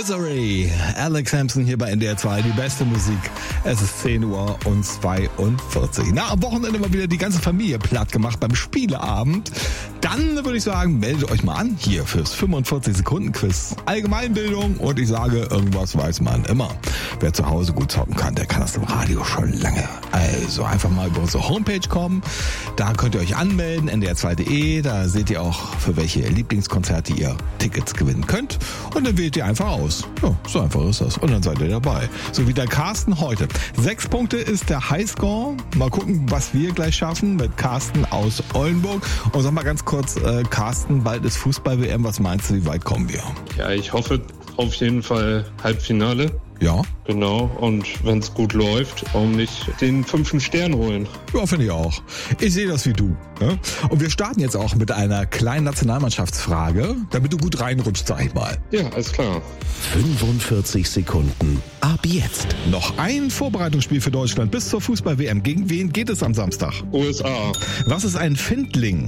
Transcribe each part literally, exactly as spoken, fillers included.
Misery. Alex Hampson hier bei N D R zwei, die beste Musik. Es ist zehn Uhr und zweiundvierzig. Na, am Wochenende mal wieder die ganze Familie platt gemacht beim Spieleabend. Dann würde ich sagen, meldet euch mal an hier fürs fünfundvierzig Sekunden Quiz. Allgemeinbildung und ich sage, irgendwas weiß man immer. Wer zu Hause gut zocken kann, der kann das im Radio schon lange. Also einfach mal über unsere Homepage kommen. Da könnt ihr euch anmelden, N D R zwei Punkt de. Da seht ihr auch, für welche Lieblingskonzerte ihr Tickets gewinnen könnt. Und dann wählt ihr einfach aus. Ja, so einfach ist das. Und dann seid ihr dabei. So wie der Carsten heute. Sechs Punkte ist der Highscore. Mal gucken, was wir gleich schaffen mit Carsten aus Oldenburg. Und sag mal ganz kurz, äh, Carsten, bald ist Fußball-W M. Was meinst du, wie weit kommen wir? Ja, ich hoffe auf jeden Fall Halbfinale. Ja. Genau, und wenn es gut läuft, warum nicht den fünften Stern holen? Ja, finde ich auch. Ich sehe das wie du. Ne? Und wir starten jetzt auch mit einer kleinen Nationalmannschaftsfrage, damit du gut reinrutscht, sag ich mal. Ja, alles klar. fünfundvierzig Sekunden. Ab jetzt. Noch ein Vorbereitungsspiel für Deutschland bis zur Fußball-W M. Gegen wen geht es am Samstag? U S A. Was ist ein Findling?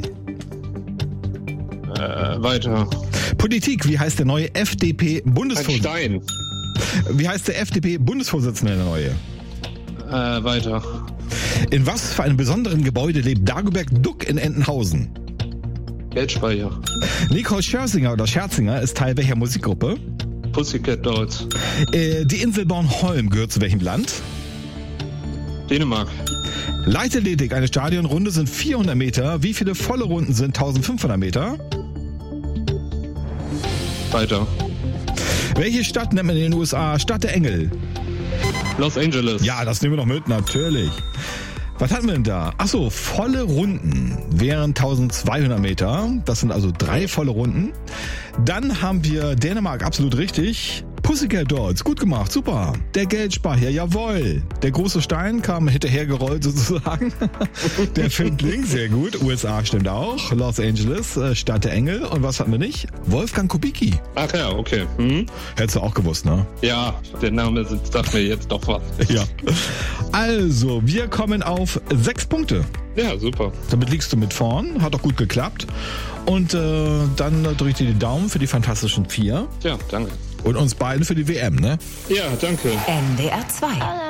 Äh, weiter. Politik, wie heißt der neue F D Ein P-Bundesvorsitzende? Stein. Wie heißt der F D P-Bundesvorsitzende, der neue? Äh, weiter. In was für einem besonderen Gebäude lebt Dagobert Duck in Entenhausen? Geldspeicher. Nicole Scherzinger oder Scherzinger ist Teil welcher Musikgruppe? Pussycat Dolls. Äh, die Insel Bornholm gehört zu welchem Land? Dänemark. Leichtathletik, eine Stadionrunde sind vierhundert Meter. Wie viele volle Runden sind eintausendfünfhundert Meter? Weiter. Welche Stadt nennt man in den U S A Stadt der Engel? Los Angeles. Ja, das nehmen wir noch mit, natürlich. Was hatten wir denn da? Achso, volle Runden wären eintausendzweihundert Meter. Das sind also drei volle Runden. Dann haben wir Dänemark, absolut richtig. Pussycat Dolls, gut gemacht, super. Der Geldspeicher, jawohl. Der große Stein kam hinterhergerollt sozusagen. Der Findling, sehr gut. U S A stimmt auch. Los Angeles, äh, Stadt der Engel. Und was hatten wir nicht? Wolfgang Kubicki. Ach ja, okay. Mhm. Hättest du auch gewusst, ne? Ja, der Name sagt mir jetzt doch was. Ja. Also, wir kommen auf sechs Punkte. Ja, super. Damit liegst du mit vorn, hat auch gut geklappt. Und äh, dann drück dir die Daumen für die fantastischen vier. Ja, danke. Und uns beiden für die W M, ne? Ja, danke. N D R zwei.